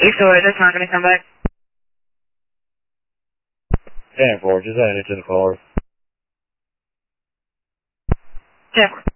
You still right? That's not going to come back. 10-4, just add it to the car. 10-4.